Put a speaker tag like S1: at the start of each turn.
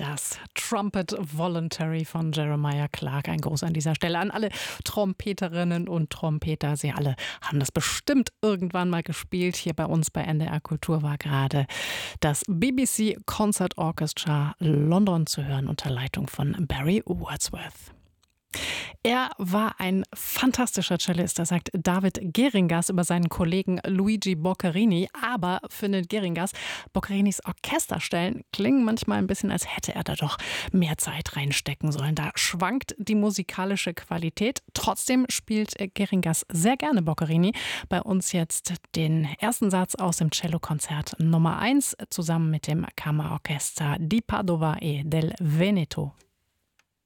S1: Das Trumpet Voluntary von Jeremiah Clarke. Ein Gruß an dieser Stelle an alle Trompeterinnen und Trompeter. Sie alle haben das bestimmt irgendwann mal gespielt. Hier bei uns bei NDR Kultur war gerade das BBC Concert Orchestra London zu hören unter Leitung von Barry Wordsworth. Er war ein fantastischer Cellist, das sagt David Geringas über seinen Kollegen Luigi Boccherini. Aber findet Geringas, Boccherinis Orchesterstellen klingen manchmal ein bisschen, als hätte er da doch mehr Zeit reinstecken sollen. Da schwankt die musikalische Qualität. Trotzdem spielt Geringas sehr gerne Boccherini. Bei uns jetzt den ersten Satz aus dem Cellokonzert Nummer 1 zusammen mit dem Kammerorchester di Padova e del Veneto.